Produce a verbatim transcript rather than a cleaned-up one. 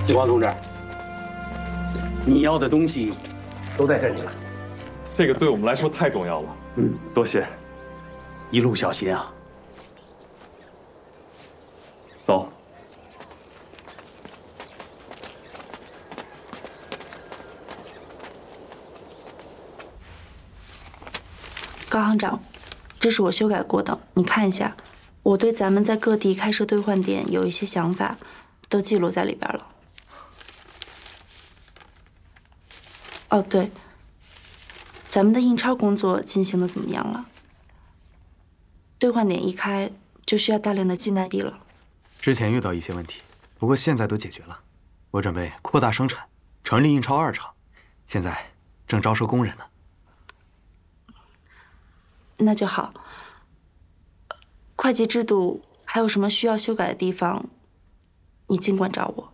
景光同志，你要的东西都在这里了。 这个对我们来说太重要了。嗯，多谢。 一路小心啊。 走。 高行长，这是我修改过的，你看一下。我对咱们在各地开设兑换点有一些想法，都记录在里边了。哦，对，咱们的印钞工作进行的怎么样了？兑换点一开就需要大量的进袋币了。 之前遇到一些问题，不过现在都解决了。我准备扩大生产，成立印钞二厂，现在正招收工人呢。 那就好。会计制度还有什么需要修改的地方，你尽管找我。